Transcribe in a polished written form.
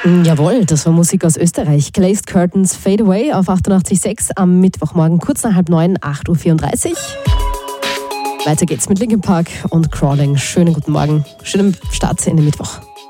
Jawohl, das war Musik aus Österreich. Glazed Curtains Fade Away auf 88.6 am Mittwochmorgen, kurz nach 8:30, 8:34 Uhr. Weiter geht's mit Linkin Park und Crawling. Schönen guten Morgen, schönen Start in den Mittwoch.